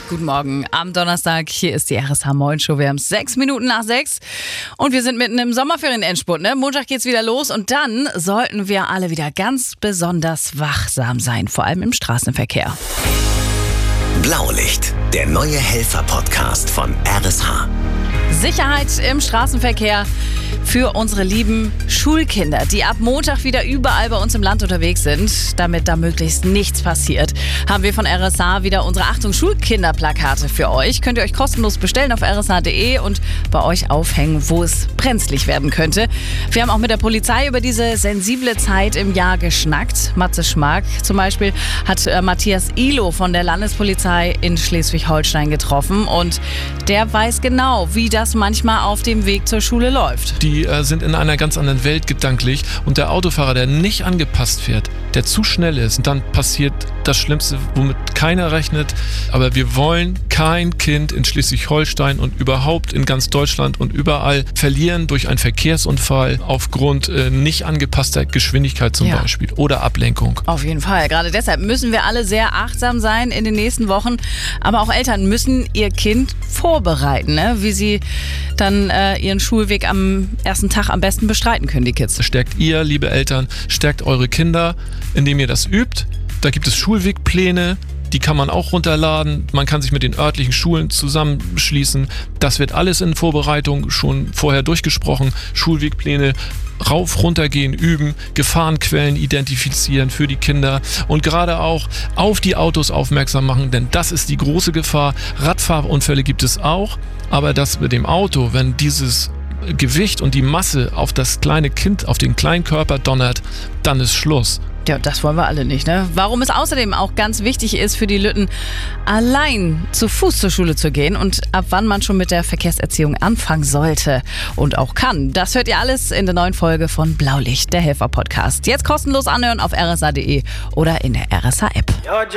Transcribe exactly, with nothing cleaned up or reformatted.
Guten Morgen. Am Donnerstag, hier ist die R S H Morgen Show. Wir haben es sechs Minuten nach sechs und wir sind mitten im Sommerferien-Endspurt. Ne? Montag geht's wieder los und dann sollten wir alle wieder ganz besonders wachsam sein, vor allem im Straßenverkehr. Blaulicht, der neue Helfer-Podcast von R S H. Sicherheit im Straßenverkehr für unsere lieben Schulkinder, die ab Montag wieder überall bei uns im Land unterwegs sind. Damit da möglichst nichts passiert, haben wir von R S H wieder unsere Achtung Schulkinder-Plakate für euch. Könnt ihr euch kostenlos bestellen auf r s h punkt d e und bei euch aufhängen, wo es brenzlig werden könnte. Wir haben auch mit der Polizei über diese sensible Zeit im Jahr geschnackt. Matze Schmark zum Beispiel hat äh, Matthias Ilo von der Landespolizei in Schleswig-Holstein getroffen und der weiß genau, wie das manchmal auf dem Weg zur Schule läuft. Die äh, sind in einer ganz anderen Welt gedanklich und der Autofahrer, der nicht angepasst fährt, der zu schnell ist, und dann passiert das Schlimmste, womit keiner rechnet. Aber wir wollen kein Kind in Schleswig-Holstein und überhaupt in ganz Deutschland und überall verlieren durch einen Verkehrsunfall aufgrund äh, nicht angepasster Geschwindigkeit zum Ja. Beispiel oder Ablenkung. Auf jeden Fall. Gerade deshalb müssen wir alle sehr achtsam sein in den nächsten Wochen. Aber auch Eltern müssen ihr Kind vorbereiten, ne? Wie sie dann äh, ihren Schulweg am ersten Tag am besten bestreiten können, die Kids. Stärkt ihr, liebe Eltern, stärkt eure Kinder, indem ihr das übt. Da gibt es Schulwegpläne, die kann man auch runterladen. Man kann sich mit den örtlichen Schulen zusammenschließen. Das wird alles in Vorbereitung schon vorher durchgesprochen. Schulwegpläne, rauf, runter gehen, üben, Gefahrenquellen identifizieren für die Kinder und gerade auch auf die Autos aufmerksam machen, denn das ist die große Gefahr. Radfahrunfälle gibt es auch, aber das mit dem Auto, wenn dieses Gewicht und die Masse auf das kleine Kind, auf den kleinen Körper donnert, dann ist Schluss. Ja, das wollen wir alle nicht, ne? Warum es außerdem auch ganz wichtig ist für die Lütten, allein zu Fuß zur Schule zu gehen und ab wann man schon mit der Verkehrserziehung anfangen sollte und auch kann. Das hört ihr alles in der neuen Folge von Blaulicht, der Helfer-Podcast. Jetzt kostenlos anhören auf r s h punkt d e oder in der R S H-App.